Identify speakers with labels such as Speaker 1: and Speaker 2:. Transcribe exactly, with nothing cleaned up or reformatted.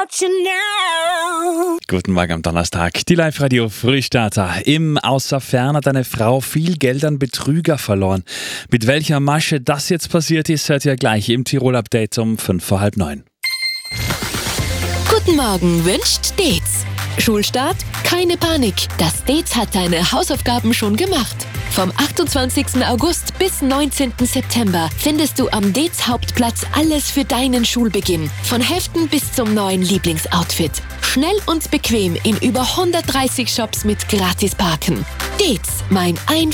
Speaker 1: you now.
Speaker 2: Guten Morgen am Donnerstag. Die Live-Radio-Frühstarter. Im Außer Fern hat eine Frau viel Geld an Betrüger verloren. Mit welcher Masche das jetzt passiert ist, hört ihr gleich im Tirol-Update um fünf vor halb neun.
Speaker 3: Guten Morgen wünscht Dez. Schulstart? Keine Panik. Das Dez hat deine Hausaufgaben schon gemacht. Vom achtundzwanzigsten August bis neunzehnten September findest du am Dez Hauptplatz alles für deinen Schulbeginn. Von Heften bis zum neuen Lieblingsoutfit. Schnell und bequem in über hundertdreißig Shops mit Gratisparken. Dez, mein ein